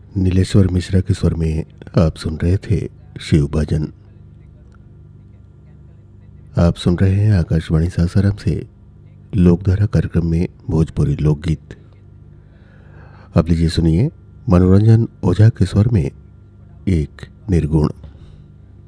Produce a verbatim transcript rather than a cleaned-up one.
नीलेश्वर मिश्रा के स्वर में आप सुन रहे थे शिव भजन। आप सुन रहे हैं आकाशवाणी सासाराम से लोकधारा कार्यक्रम में भोजपुरी लोकगीत। अब लीजिए सुनिए मनोरंजन ओझा के स्वर में एक निर्गुण।